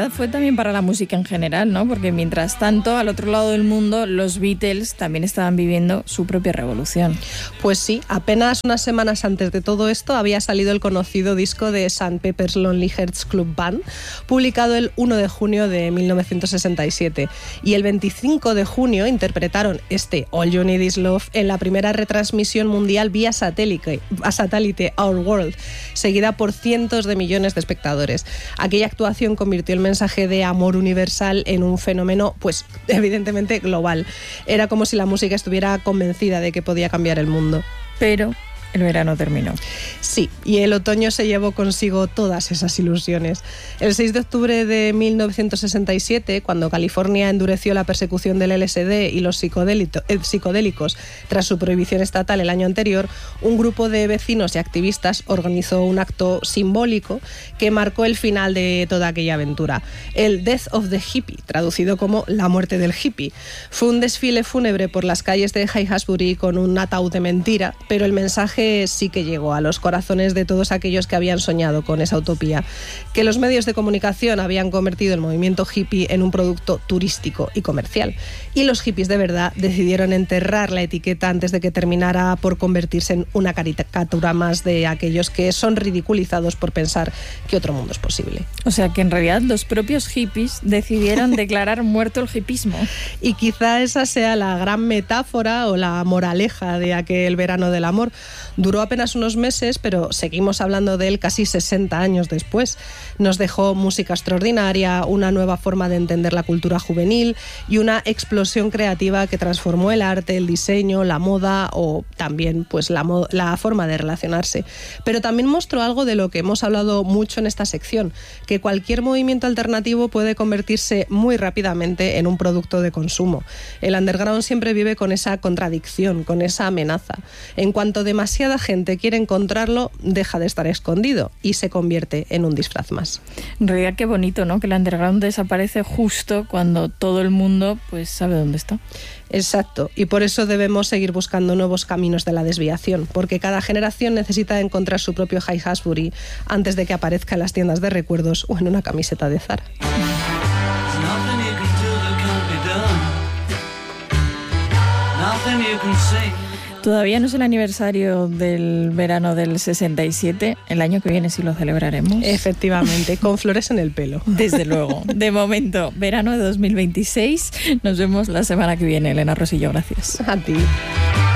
realidad fue también para la música en general, ¿no? Porque mientras tanto, al otro lado del mundo, los Beatles también estaban viviendo su propia revolución. Pues sí, apenas unas semanas antes de todo esto había salido el conocido disco de St. Pepper's Lonely Hearts Club Band, publicado el 1 de junio de 1967. Y el 25 de junio interpretaron este All You Need Is Love en la primera retransmisión mundial vía satélite, Our World, seguida por cientos de millones de espectadores. Aquella actuación convirtió el mensaje de amor universal en un fenómeno, pues evidentemente global. Era como si la música estuviera convencida de que podía cambiar el mundo. Pero el verano terminó. Sí, y el otoño se llevó consigo todas esas ilusiones. El 6 de octubre de 1967, cuando California endureció la persecución del LSD y los psicodélicos tras su prohibición estatal el año anterior, un grupo de vecinos y activistas organizó un acto simbólico que marcó el final de toda aquella aventura. El Death of the Hippie, traducido como la muerte del hippie. Fue un desfile fúnebre por las calles de Haighasbury con un ataúd de mentira, pero el mensaje sí que llegó a los corazones de todos aquellos que habían soñado con esa utopía, que los medios de comunicación habían convertido el movimiento hippie en un producto turístico y comercial. Y los hippies de verdad decidieron enterrar la etiqueta antes de que terminara por convertirse en una caricatura más de aquellos que son ridiculizados por pensar que otro mundo es posible. O sea que en realidad los propios hippies decidieron declarar muerto el hippismo. Y quizá esa sea la gran metáfora o la moraleja de aquel verano del amor. Duró apenas unos meses, pero seguimos hablando de él casi 60 años después. Nos dejó música extraordinaria, una nueva forma de entender la cultura juvenil y una explosión creativa que transformó el arte, el diseño, la moda o también pues la forma de relacionarse. Pero también mostró algo de lo que hemos hablado mucho en esta sección, que cualquier movimiento alternativo puede convertirse muy rápidamente en un producto de consumo. El underground siempre vive con esa contradicción, con esa amenaza. En cuanto demasiada gente quiere encontrarlo, deja de estar escondido y se convierte en un disfraz más. En realidad qué bonito, ¿no? Que el underground desaparece justo cuando todo el mundo pues sabe dónde está. Exacto, y por eso debemos seguir buscando nuevos caminos de la desviación, porque cada generación necesita encontrar su propio Haighasbury antes de que aparezca en las tiendas de recuerdos o en una camiseta de Zara. Todavía no es el aniversario del verano del 67. El año que viene sí lo celebraremos. Efectivamente, con flores en el pelo. Desde luego. De momento, verano de 2026. Nos vemos la semana que viene. Elena Rosillo, gracias. A ti.